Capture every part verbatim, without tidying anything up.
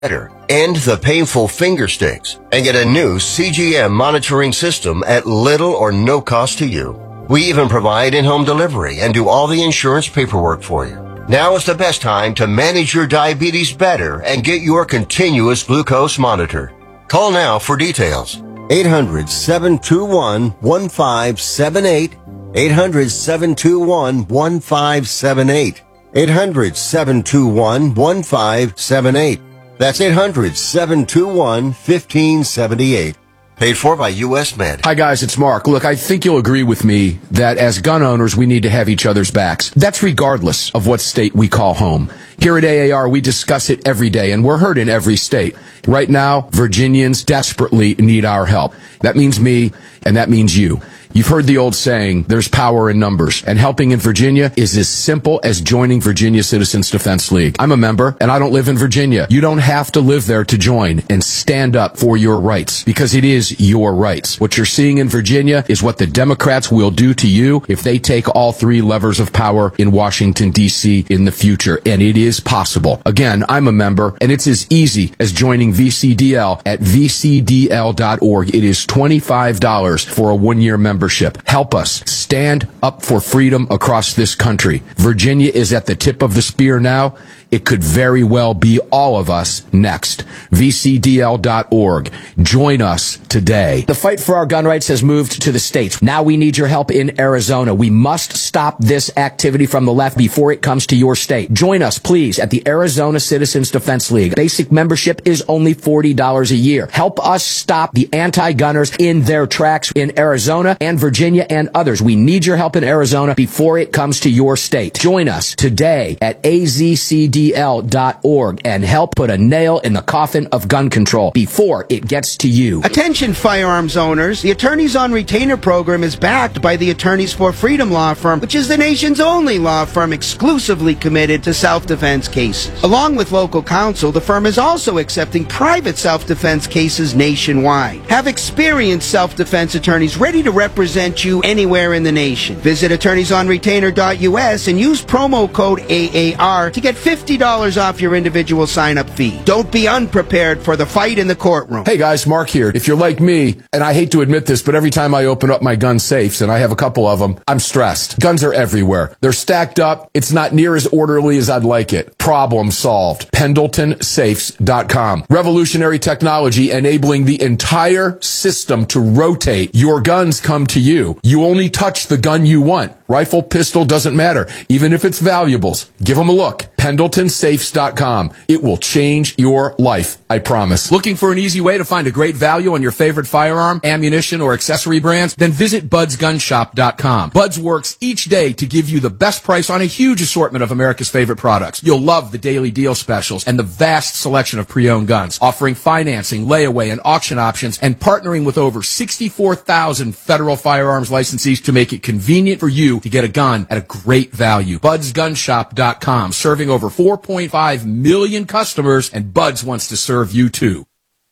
better. End the painful finger sticks and get a new C G M monitoring system at little or no cost to you. We even provide in-home delivery and do all the insurance paperwork for you. Now is the best time to manage your diabetes better and get your continuous glucose monitored. Call now for details. eight hundred, seven two one, one five seven eight. eight hundred, seven two one, one five seven eight. eight hundred, seven two one, one five seven eight. That's eight hundred, seven two one, one five seven eight. Paid for by U S Med. Hi, guys, it's Mark. Look, I think you'll agree with me that as gun owners, we need to have each other's backs. That's regardless of what state we call home. Here at A A R, we discuss it every day, and we're heard in every state. Right now, Virginians desperately need our help. That means me, and that means you. You've heard the old saying, there's power in numbers, and helping in Virginia is as simple as joining Virginia Citizens Defense League. I'm a member, and I don't live in Virginia. You don't have to live there to join and stand up for your rights, because it is your rights. What you're seeing in Virginia is what the Democrats will do to you if they take all three levers of power in Washington, D C in the future, and it is possible. Again, I'm a member, and it's as easy as joining V C D L at v c d l dot org. It is twenty-five dollars for a one-year membership. Help us stand up for freedom across this country. Virginia is at the tip of the spear now. It could very well be all of us next. v c d l dot org. Join us today. The fight for our gun rights has moved to the states. Now we need your help in Arizona. We must stop this activity from the left before it comes to your state. Join us, please, at the Arizona Citizens Defense League. Basic membership is only forty dollars a year. Help us stop the anti-gunners in their tracks in Arizona and Virginia and others. We need your help in Arizona before it comes to your state. Join us today at a z c d l dot org and help put a nail in the coffin of gun control before it gets to you. Attention firearms owners. The Attorneys on Retainer program is backed by the Attorneys for Freedom law firm, which is the nation's only law firm exclusively committed to self-defense cases. Along with local counsel, the firm is also accepting private self-defense cases nationwide. Have experienced self-defense attorneys ready to represent you anywhere in the nation. Visit attorneys on retainer dot u s and use promo code A A R to get fifty dollars off your individual sign-up fee. Don't be unprepared for the fight in the courtroom. Hey guys, Mark here. If you're like me, and I hate to admit this, but every time I open up my gun safes, and I have a couple of them, I'm stressed. Guns are everywhere. They're stacked up. It's not near as orderly as I'd like it. Problem solved. Pendleton Safes dot com. Revolutionary technology enabling the entire system to rotate. Your guns come to you. You only touch the gun you want. Rifle, pistol, doesn't matter. Even if it's valuables. Give them a look. Pendleton Safes dot com. It will change your life, I promise. Looking for an easy way to find a great value on your favorite firearm, ammunition, or accessory brands? Then visit buds gun shop dot com. Buds works each day to give you the best price on a huge assortment of America's favorite products. You'll love the daily deal specials and the vast selection of pre-owned guns, offering financing, layaway, and auction options, and partnering with over sixty-four thousand federal firearms licensees to make it convenient for you to get a gun at a great value. buds gun shop dot com, serving over four point five million customers, and Buds wants to serve you too.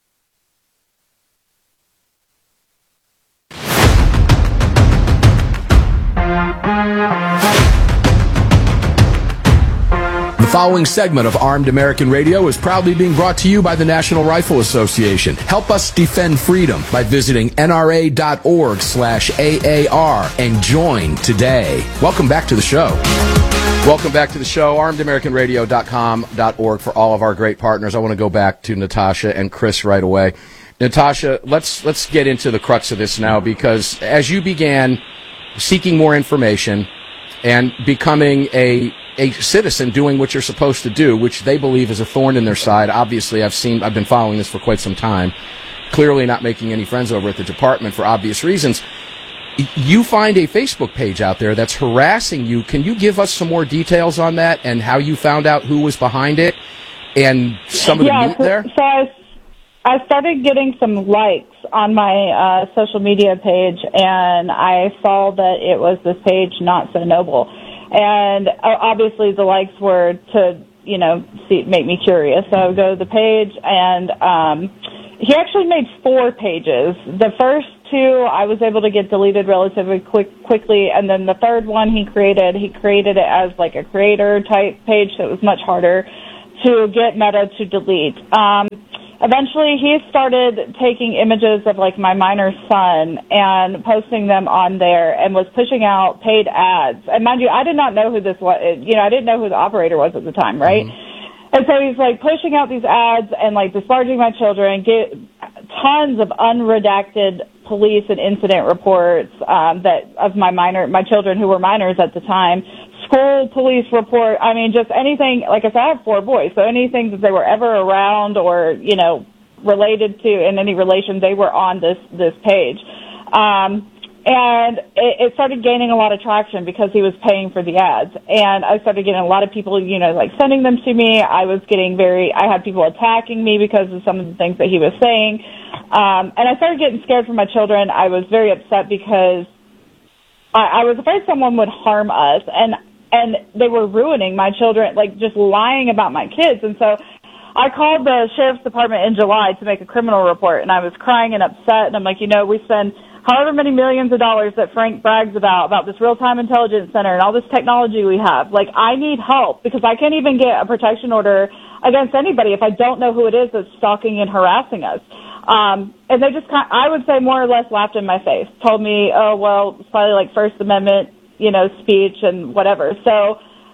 The following segment of Armed American Radio is proudly being brought to you by the National Rifle Association. Help us defend freedom by visiting N R A dot org slash A A R and join today. Welcome back to the show. Welcome back to the show, armed american radio dot com dot org for all of our great partners. I want to go back to Natasha and Chris right away. Natasha, let's let's get into the crux of this now, because as you began seeking more information and becoming a a citizen doing what you're supposed to do, which they believe is a thorn in their side. Obviously, I've seen, I've been following this for quite some time, clearly not making any friends over at the department for obvious reasons. You find a Facebook page out there that's harassing you. Can you give us some more details on that and how you found out who was behind it and some of the yeah, meat so, there? So I, I started getting some likes on my uh, social media page, and I saw that it was this page, Not So Noble. And uh, obviously the likes were to, you know, see, make me curious. So I would go to the page, and um, he actually made four pages. The first two I was able to get deleted relatively quick, quickly, and then the third one he created, he created it as like a creator type page, so it was much harder to get Meta to delete. Um, eventually, he started taking images of like my minor son and posting them on there, and was pushing out paid ads. And mind you, I did not know who this was. You know, I didn't know who the operator was at the time, right? Mm-hmm. And so he's like pushing out these ads and like disparaging my children, get tons of unredacted police and incident reports um, that of my minor, my children who were minors at the time, school police report. I mean, just anything. Like I said, I have four boys, so anything that they were ever around or you know related to in any relation, they were on this this page. Um, And it, it started gaining a lot of traction because he was paying for the ads. And I started getting a lot of people, you know, like sending them to me. I was getting very, I had people attacking me because of some of the things that he was saying. Um, and I started getting scared for my children. I was very upset because I, I was afraid someone would harm us. And, and they were ruining my children, like just lying about my kids. And so I called the sheriff's department in July to make a criminal report. And I was crying and upset. And I'm like, you know, we spend however many millions of dollars that Frank brags about, about this real-time intelligence center and all this technology we have. Like, I need help because I can't even get a protection order against anybody if I don't know who it is that's stalking and harassing us. Um, and they just kind of, I would say more or less laughed in my face, told me, oh, well, it's probably like First Amendment, you know, speech and whatever. So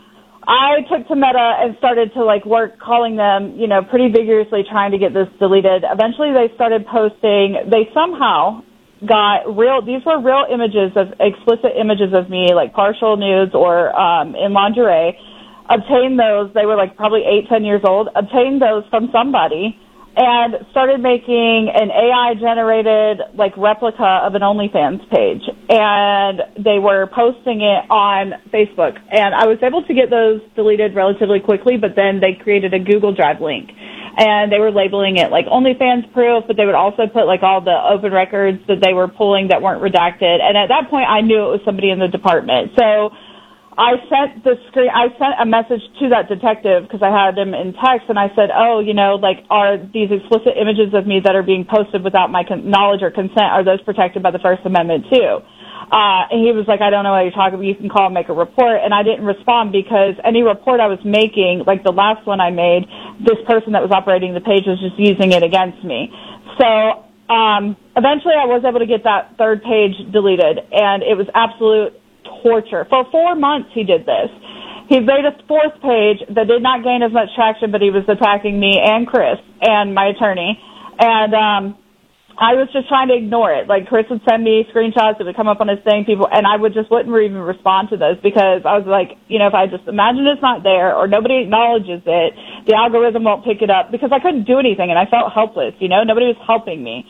I took to Meta and started to like work calling them, you know, pretty vigorously trying to get this deleted. Eventually they started posting, they somehow got real, these were real images of, explicit images of me, like partial nudes or um, in lingerie, obtained those, they were like probably eight, ten years old, obtained those from somebody, and started making an A I-generated like replica of an OnlyFans page. And they were posting it on Facebook. And I was able to get those deleted relatively quickly, but then they created a Google Drive link. And they were labeling it like OnlyFans proof, but they would also put like all the open records that they were pulling that weren't redacted. And at that point, I knew it was somebody in the department. So I sent the screen, I sent a message to that detective because I had him in text, and I said, oh, you know, like, are these explicit images of me that are being posted without my con- knowledge or consent, are those protected by the First Amendment too? Uh, and he was like, I don't know what you're talking about. You can call and make a report. And I didn't respond because any report I was making, like the last one I made, this person that was operating the page was just using it against me. So um, eventually I was able to get that third page deleted, and it was absolute torture. For four months he did this. He made a fourth page that did not gain as much traction, but he was attacking me and Chris and my attorney. And um I was just trying to ignore it. Like, Chris would send me screenshots, it would come up on his thing, people, and I would just wouldn't even respond to those because I was like, you know, if I just imagine it's not there or nobody acknowledges it, the algorithm won't pick it up because I couldn't do anything and I felt helpless, you know, nobody was helping me.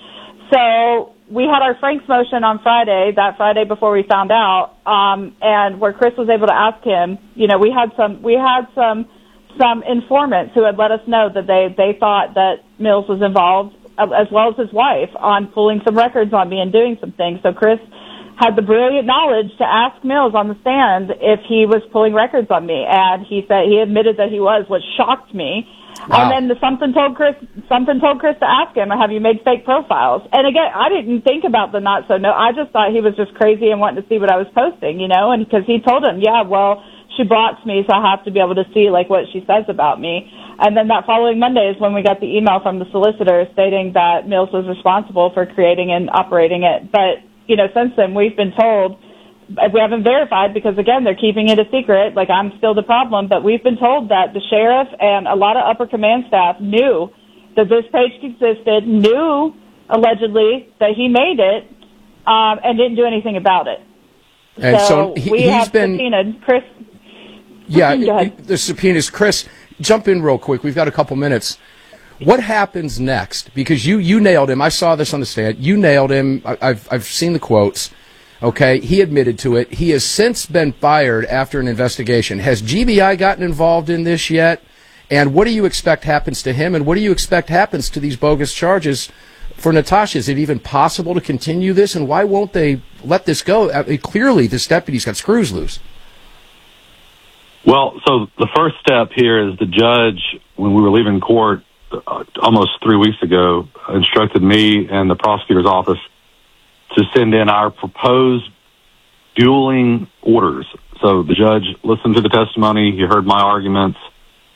So we had our Frank's motion on Friday, that Friday before we found out, um, and where Chris was able to ask him, you know, we had some, we had some, some informants who had let us know that they, they thought that Mills was involved, as well as his wife, on pulling some records on me and doing some things. So Chris had the brilliant knowledge to ask Mills on the stand if he was pulling records on me, and he said he admitted that he was, which shocked me. Wow. And then the, something told Chris, something told Chris to ask him, have you made fake profiles? And again, I didn't think about the not so no. I just thought he was just crazy and wanting to see what I was posting, you know. And because he told him, yeah, well, she blocks me, so I have to be able to see like what she says about me. And then that following Monday is when we got the email from the solicitor stating that Mills was responsible for creating and operating it. But, you know, since then we've been told, we haven't verified because, again, they're keeping it a secret, like I'm still the problem, but we've been told that the sheriff and a lot of upper command staff knew that this page existed, knew, allegedly, that he made it, um, and didn't do anything about it. And so, so he, we he's have been... subpoenaed Chris. Yeah, the subpoenas. Chris, jump in real quick. We've got a couple minutes. What happens next? Because you, you nailed him. I saw this on the stand. You nailed him. I, I've I've seen the quotes. Okay, he admitted to it. He has since been fired after an investigation. Has G B I gotten involved in this yet? And what do you expect happens to him? And what do you expect happens to these bogus charges for Natasha? Is it even possible to continue this? And why won't they let this go? I mean, clearly, this deputy's got screws loose. Well, so the first step here is the judge, when we were leaving court uh, almost three weeks ago, instructed me and the prosecutor's office to send in our proposed dueling orders. So the judge listened to the testimony, he heard my arguments,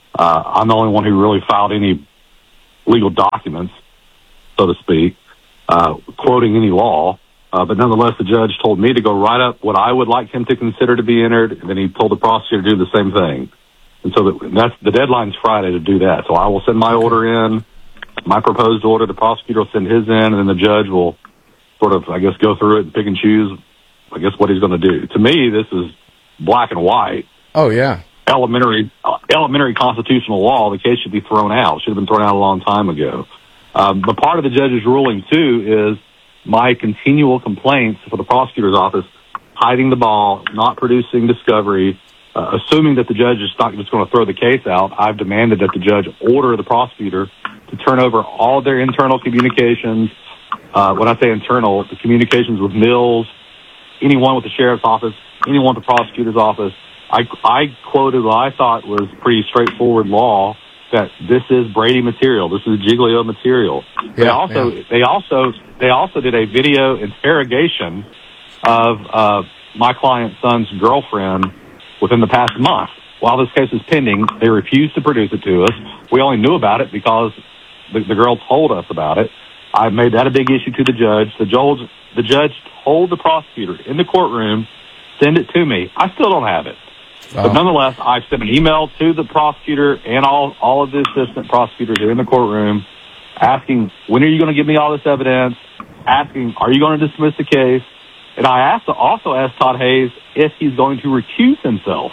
Uh, I'm the only one who really filed any legal documents, so to speak, uh, quoting any law. Uh, but nonetheless, the judge told me to go write up what I would like him to consider to be entered, and then he told the prosecutor to do the same thing. And so the, that's the deadline's Friday to do that. So I will send my order in, my proposed order. The prosecutor will send his in, and then the judge will sort of, I guess, go through it and pick and choose, I guess, what he's going to do. To me, this is black and white. Oh, yeah. Elementary, uh, elementary constitutional law. The case should be thrown out. It should have been thrown out a long time ago. Um, but part of the judge's ruling, too, is my continual complaints for the prosecutor's office, hiding the ball, not producing discovery, uh, assuming that the judge is not just going to throw the case out. I've demanded that the judge order the prosecutor to turn over all their internal communications. Uh, when I say internal, the communications with Mills, anyone with the sheriff's office, anyone with the prosecutor's office. I, I quoted what I thought was pretty straightforward law, that this is Brady material. This is Giglio material. Yeah, they also, yeah. they also, they also did a video interrogation of uh, my client's son's girlfriend within the past month. While this case is pending, they refused to produce it to us. We only knew about it because the, the girl told us about it. I made that a big issue to the judge. The judge, the judge told the prosecutor in the courtroom, send it to me. I still don't have it. Oh. But nonetheless, I've sent an email to the prosecutor and all, all of the assistant prosecutors who are in the courtroom asking, when are you going to give me all this evidence? Asking, are you going to dismiss the case? And I asked, also asked Todd Hayes if he's going to recuse himself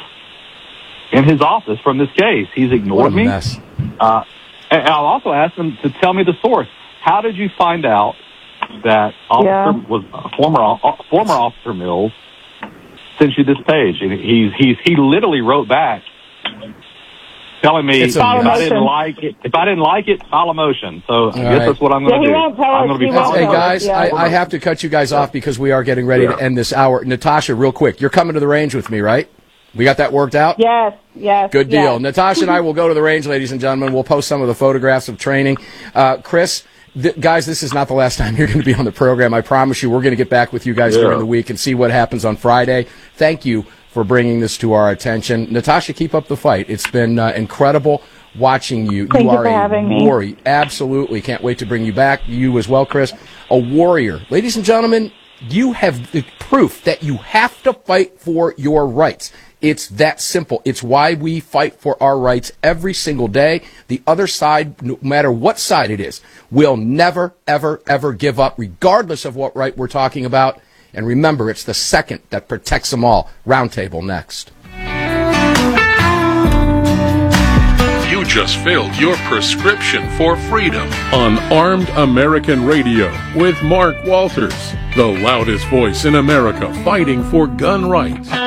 in his office from this case. He's ignored me. Mess. Uh, and I'll also ask him to tell me the source. How did you find out that officer yeah. was uh, former uh, former Officer Mills sent you this page? And he's he's he literally wrote back telling me if I didn't like it, if I didn't like it, file a motion. So I guess right. that's what I'm going to yeah, do. I'm going to be filing. Hey guys, yeah. I, I have to cut you guys off because we are getting ready yeah. to end this hour. Natasha, real quick, you're coming to the range with me, right? We got that worked out? Yes, yes. Good deal. Yes. Natasha and I will go to the range, ladies and gentlemen. We'll post some of the photographs of training. Uh, Chris, th- guys, this is not the last time you're going to be on the program. I promise you we're going to get back with you guys yeah. during the week and see what happens on Friday. Thank you for bringing this to our attention. Natasha, keep up the fight. It's been uh, incredible watching you. Thank you, you are for a having me. warrior. Absolutely. Can't wait to bring you back. You as well, Chris. A warrior. Ladies and gentlemen, you have the proof that you have to fight for your rights. It's that simple. It's why we fight for our rights every single day. The other side, no matter what side it is, will never, ever, ever give up, regardless of what right we're talking about. And remember, it's the second that protects them all. Roundtable next. You just filled your prescription for freedom on Armed American Radio with Mark Walters, the loudest voice in America fighting for gun rights.